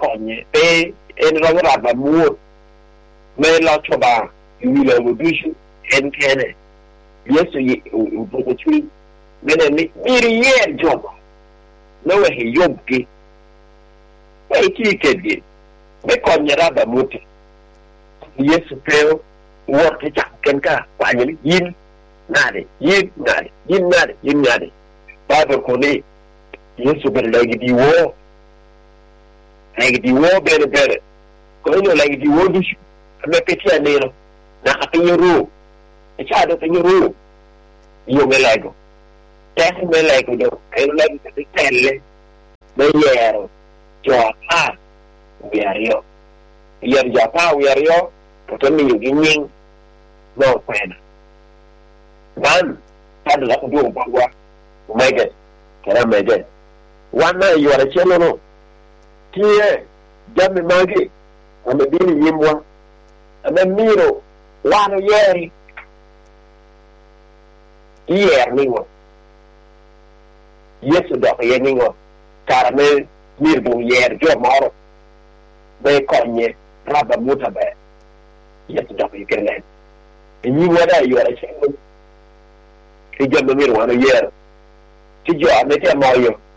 konye e en rongra ba muot me lo choba yule wudushu en kene yesu ubukuchi mene miri yer job no he yobki e ti kedge me konye raba muot yesu peo wor ke chak kenka kwanyeli yin nade Bible kone Yesu ber lagi diwo bere ko ino lagi diwo dishu ame petia nero na kapinyo e chado pinyo yo melego tehe melego do ayo lagi kapitelle me yero joapa uyario yer joapa uyario katami yo ginying no kwena dan pada la kudu bagwa umege kera mege wana yore chelo no tie jamme magi ame bini yimwa ame miro wano yeri yer niwo yesu dok yer niwo karame mirbu yer jo moro be konye raba muta be yesu dok yikirlen ni wada yore chelo ki jamme miro wano yer ti jo ame te moyo